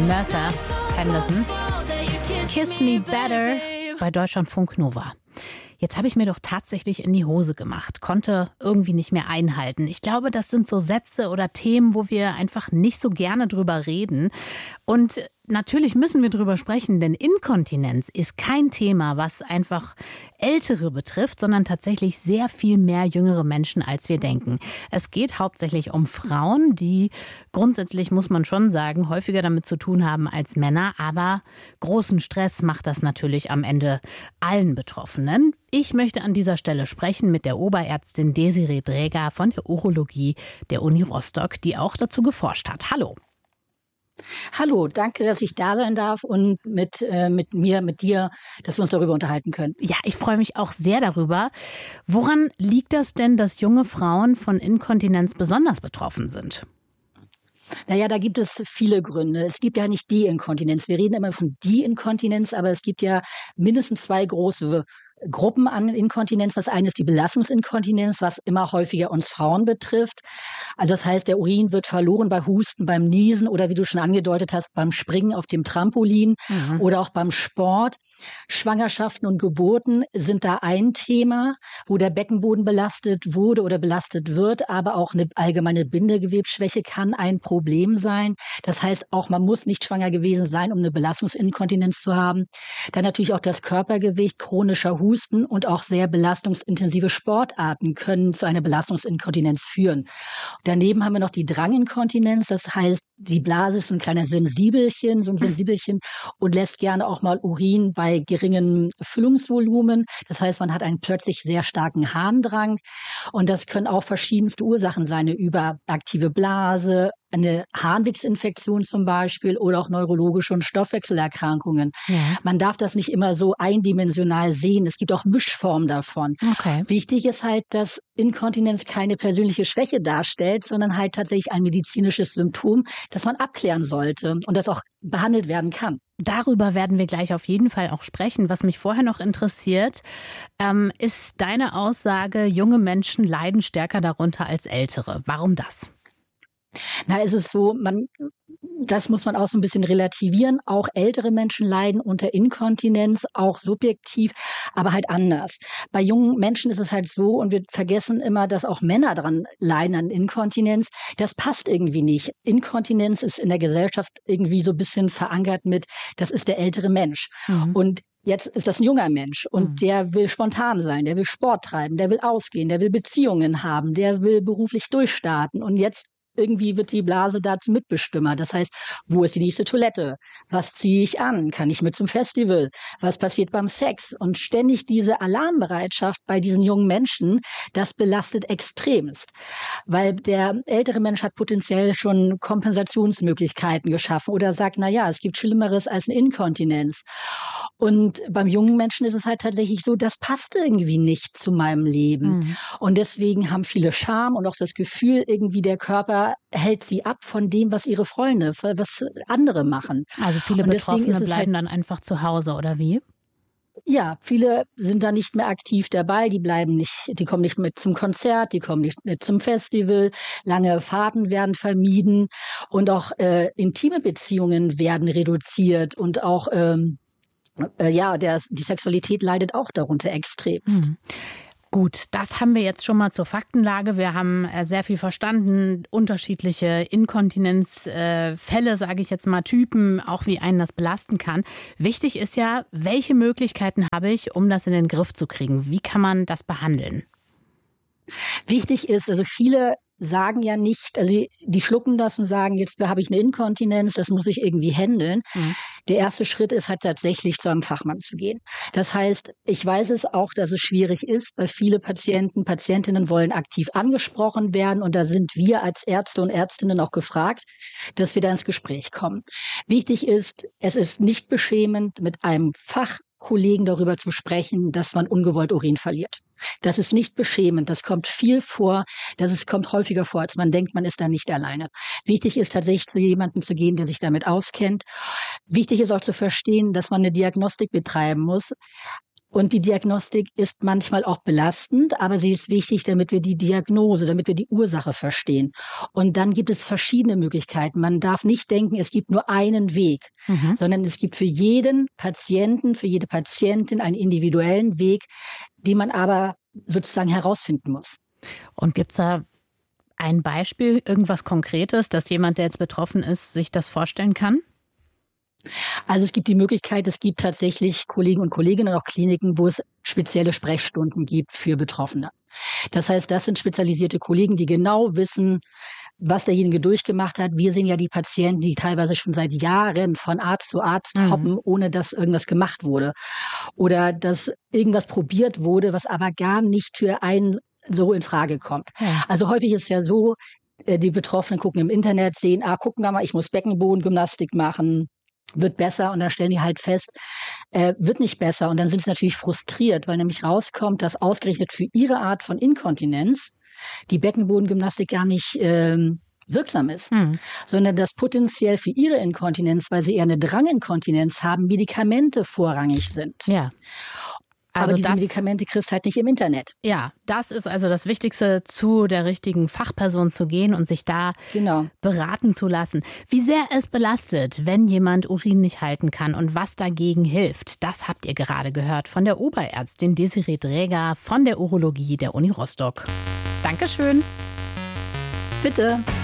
Mercer Henderson. Kiss Me Better bei Deutschlandfunk Nova. Jetzt habe ich mir doch tatsächlich in die Hose gemacht, konnte irgendwie nicht mehr einhalten. Ich glaube, das sind so Sätze oder Themen, wo wir einfach nicht so gerne drüber reden. Und natürlich müssen wir drüber sprechen, denn Inkontinenz ist kein Thema, was einfach Ältere betrifft, sondern tatsächlich sehr viel mehr jüngere Menschen, als wir denken. Es geht hauptsächlich um Frauen, die grundsätzlich, muss man schon sagen, häufiger damit zu tun haben als Männer. Aber großen Stress macht das natürlich am Ende allen Betroffenen. Ich möchte an dieser Stelle sprechen mit der Oberärztin Desiree Dräger von der Urologie der Uni Rostock, die auch dazu geforscht hat. Hallo. Hallo, danke, dass ich da sein darf und mit dir, dass wir uns darüber unterhalten können. Ja, ich freue mich auch sehr darüber. Woran liegt das denn, dass junge Frauen von Inkontinenz besonders betroffen sind? Naja, da gibt es viele Gründe. Es gibt ja nicht die Inkontinenz. Wir reden immer von die Inkontinenz, aber es gibt ja mindestens zwei große Gruppen an Inkontinenz. Das eine ist die Belastungsinkontinenz, was immer häufiger uns Frauen betrifft. Also das heißt, der Urin wird verloren bei Husten, beim Niesen oder wie du schon angedeutet hast, beim Springen auf dem Trampolin oder auch beim Sport. Schwangerschaften und Geburten sind da ein Thema, wo der Beckenboden belastet wurde oder belastet wird, aber auch eine allgemeine Bindegewebsschwäche kann ein Problem sein. Das heißt, auch man muss nicht schwanger gewesen sein, um eine Belastungsinkontinenz zu haben. Dann natürlich auch das Körpergewicht, chronischer Husten und auch sehr belastungsintensive Sportarten können zu einer Belastungsinkontinenz führen. Daneben haben wir noch die Dranginkontinenz, das heißt, die Blase ist so ein kleines Sensibelchen, und lässt gerne auch mal Urin bei geringem Füllungsvolumen. Das heißt, man hat einen plötzlich sehr starken Harndrang und das können auch verschiedenste Ursachen sein, eine überaktive Blase, eine Harnwegsinfektion zum Beispiel oder auch neurologische und Stoffwechselerkrankungen. Ja. Man darf das nicht immer so eindimensional sehen. Es gibt auch Mischformen davon. Okay. Wichtig ist halt, dass Inkontinenz keine persönliche Schwäche darstellt, sondern halt tatsächlich ein medizinisches Symptom, das man abklären sollte und das auch behandelt werden kann. Darüber werden wir gleich auf jeden Fall auch sprechen. Was mich vorher noch interessiert, ist deine Aussage, junge Menschen leiden stärker darunter als ältere. Warum das? Na, es ist so, das muss man auch so ein bisschen relativieren. Auch ältere Menschen leiden unter Inkontinenz, auch subjektiv, aber halt anders. Bei jungen Menschen ist es halt so, und wir vergessen immer, dass auch Männer daran leiden an Inkontinenz. Das passt irgendwie nicht. Inkontinenz ist in der Gesellschaft irgendwie so ein bisschen verankert mit, das ist der ältere Mensch. Und jetzt ist das ein junger Mensch und der will spontan sein, der will Sport treiben, der will ausgehen, der will Beziehungen haben, der will beruflich durchstarten. Und jetzt irgendwie wird die Blase dazu Mitbestimmer. Das heißt, wo ist die nächste Toilette? Was ziehe ich an? Kann ich mit zum Festival? Was passiert beim Sex? Und ständig diese Alarmbereitschaft bei diesen jungen Menschen, das belastet extremst. Weil der ältere Mensch hat potenziell schon Kompensationsmöglichkeiten geschaffen oder sagt, na ja, es gibt Schlimmeres als eine Inkontinenz. Und beim jungen Menschen ist es halt tatsächlich so, das passt irgendwie nicht zu meinem Leben. Und deswegen haben viele Scham und auch das Gefühl, irgendwie der Körper hält sie ab von dem, was ihre Freunde, was andere machen. Also viele Betroffene bleiben dann einfach zu Hause, oder wie? Ja, viele sind da nicht mehr aktiv dabei, die kommen nicht mit zum Konzert, die kommen nicht mit zum Festival, lange Fahrten werden vermieden und auch intime Beziehungen werden reduziert und auch die Sexualität leidet auch darunter extremst. Gut, das haben wir jetzt schon mal zur Faktenlage. Wir haben sehr viel verstanden, unterschiedliche Inkontinenzfälle, sage ich jetzt mal, Typen, auch wie einen das belasten kann. Wichtig ist ja, welche Möglichkeiten habe ich, um das in den Griff zu kriegen? Wie kann man das behandeln? Wichtig ist, also viele sagen ja nicht, also die schlucken das und sagen, jetzt habe ich eine Inkontinenz, das muss ich irgendwie handeln. Der erste Schritt ist halt tatsächlich zu einem Fachmann zu gehen. Das heißt, ich weiß es auch, dass es schwierig ist, weil viele Patientinnen wollen aktiv angesprochen werden und da sind wir als Ärzte und Ärztinnen auch gefragt, dass wir da ins Gespräch kommen. Wichtig ist, es ist nicht beschämend, mit einem Fachkollegen darüber zu sprechen, dass man ungewollt Urin verliert. Das ist nicht beschämend, das kommt viel vor, kommt häufiger vor, als man denkt, man ist da nicht alleine. Wichtig ist tatsächlich, zu jemandem zu gehen, der sich damit auskennt. Wichtig ist auch zu verstehen, dass man eine Diagnostik betreiben muss. Und die Diagnostik ist manchmal auch belastend, aber sie ist wichtig, damit wir die Diagnose, damit wir die Ursache verstehen. Und dann gibt es verschiedene Möglichkeiten. Man darf nicht denken, es gibt nur einen Weg, sondern es gibt für jeden Patienten, für jede Patientin einen individuellen Weg, den man aber sozusagen herausfinden muss. Und gibt es da ein Beispiel, irgendwas Konkretes, dass jemand, der jetzt betroffen ist, sich das vorstellen kann? Also es gibt die Möglichkeit, es gibt tatsächlich Kollegen und Kolleginnen und auch Kliniken, wo es spezielle Sprechstunden gibt für Betroffene. Das heißt, das sind spezialisierte Kollegen, die genau wissen, was derjenige durchgemacht hat. Wir sehen ja die Patienten, die teilweise schon seit Jahren von Arzt zu Arzt hoppen, ohne dass irgendwas gemacht wurde. Oder dass irgendwas probiert wurde, was aber gar nicht für einen so in Frage kommt. Ja. Also häufig ist es ja so, die Betroffenen gucken im Internet, sehen, gucken wir mal, ich muss Beckenbodengymnastik machen. Wird besser und dann stellen die halt fest, wird nicht besser. Und dann sind sie natürlich frustriert, weil nämlich rauskommt, dass ausgerechnet für ihre Art von Inkontinenz die Beckenbodengymnastik gar nicht wirksam ist, sondern dass potenziell für ihre Inkontinenz, weil sie eher eine Dranginkontinenz haben, Medikamente vorrangig sind. Ja. Also aber diese Medikamente kriegst du halt nicht im Internet. Ja, das ist also das Wichtigste, zu der richtigen Fachperson zu gehen und sich da beraten zu lassen. Wie sehr es belastet, wenn jemand Urin nicht halten kann und was dagegen hilft, das habt ihr gerade gehört von der Oberärztin Desiree Dräger von der Urologie der Uni Rostock. Dankeschön. Bitte.